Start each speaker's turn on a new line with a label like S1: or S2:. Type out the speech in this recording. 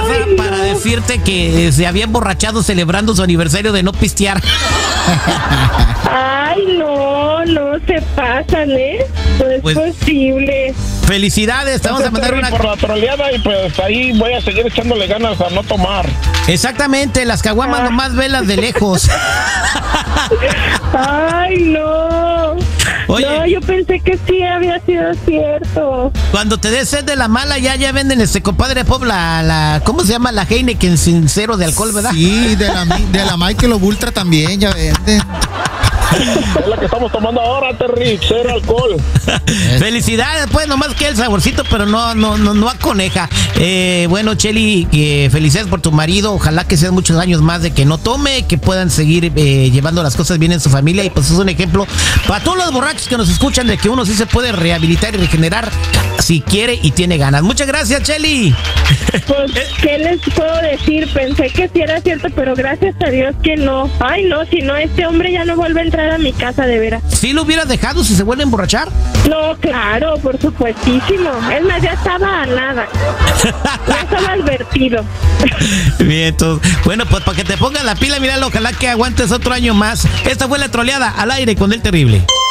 S1: casa para decirte que se había emborrachado celebrando su aniversario de no pistear.
S2: Ay, no se pasan, ¿eh? No es
S1: Pues,
S2: posible.
S1: Felicidades, te vamos a mandar una...
S3: por la troleada y pues ahí voy a seguir echándole ganas a no tomar.
S1: Exactamente, las caguamas nomás velas de lejos.
S2: Ay, no.
S1: Oye.
S2: No, yo pensé que sí había sido cierto.
S1: Cuando te des sed de la mala, ya venden compadre Pop, ¿cómo se llama? La Heineken sin cero de alcohol, ¿verdad?
S4: Sí, de la Michelob Ultra también, ya venden.
S3: Es la que estamos tomando ahora, Terry, cero alcohol.
S1: Felicidades, pues, nomás que el saborcito, pero no a coneja. Bueno, Chely, felicidades por tu marido. Ojalá que sean muchos años más de que no tome, que puedan seguir llevando las cosas bien en su familia. Y pues es un ejemplo para todos los borrachos que nos escuchan de que uno sí se puede rehabilitar y regenerar si quiere y tiene ganas. Muchas gracias, Chely.
S2: Pues, ¿qué les puedo decir? Pensé que sí era cierto, pero gracias a Dios que no. Ay, no, si no, este hombre ya no vuelve a entrar a mi casa, de veras.
S1: ¿Sí lo hubieras dejado si se vuelve a emborrachar?
S2: No, claro, por supuestísimo. Es más, ya estaba a nada. Ya estaba advertido.
S1: Bien, entonces, bueno, pues para que te pongas la pila, míralo, ojalá que aguantes otro año más. Esta fue la troleada al aire con el terrible.